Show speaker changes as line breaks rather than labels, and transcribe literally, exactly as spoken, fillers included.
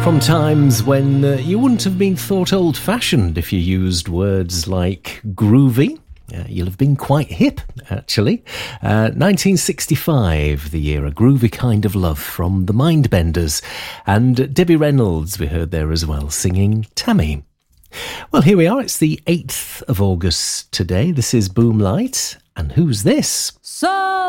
From times when uh, you wouldn't have been thought old-fashioned if you used words like groovy. Uh, you'll have been quite hip, actually. Uh, nineteen sixty-five, the year, A Groovy Kind of Love from the Mindbenders. And Debbie Reynolds, we heard there as well, singing Tammy. Well, here we are. It's the eighth of August today. This is Boomlight. And who's this?
So